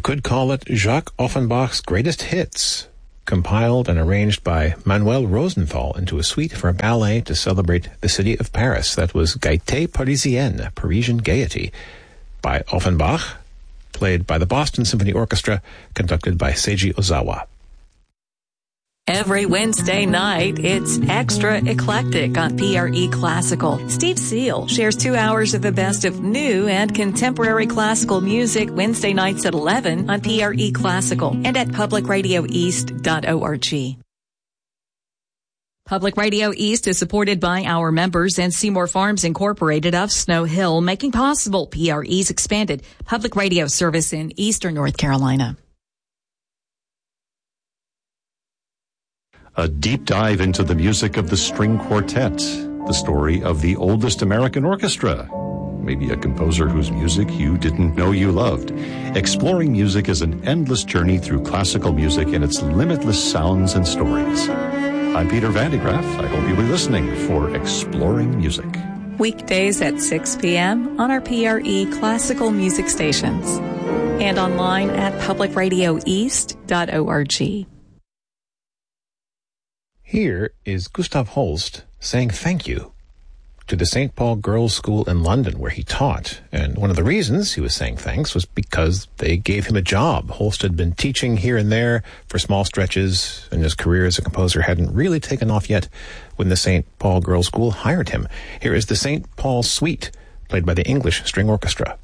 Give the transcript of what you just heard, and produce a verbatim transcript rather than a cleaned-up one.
could call it Jacques Offenbach's greatest hits, compiled and arranged by Manuel Rosenthal into a suite for a ballet to celebrate the city of Paris. That was Gaieté Parisienne, Parisian Gaiety, by Offenbach, played by the Boston Symphony Orchestra, conducted by Seiji Ozawa. Every Wednesday night, it's Extra Eclectic on P R E Classical. Steve Seal shares two hours of the best of new and contemporary classical music Wednesday nights at eleven on P R E Classical and at public radio east dot org. Public Radio East is supported by our members and Seymour Farms Incorporated of Snow Hill, making possible P R E's expanded public radio service in eastern North Carolina. A deep dive into the music of the string quartet, the story of the oldest American orchestra, maybe a composer whose music you didn't know you loved. Exploring music is an endless journey through classical music and its limitless sounds and stories. I'm Peter Vandegraff. I hope you'll be listening for Exploring Music. Weekdays at six p.m. on our P R E classical music stations and online at public radio east dot org. Here is Gustav Holst saying thank you to the Saint Paul Girls' School in London, where he taught. And one of the reasons he was saying thanks was because they gave him a job. Holst had been teaching here and there for small stretches, and his career as a composer hadn't really taken off yet when the Saint Paul Girls' School hired him. Here is the Saint Paul Suite, played by the English String Orchestra.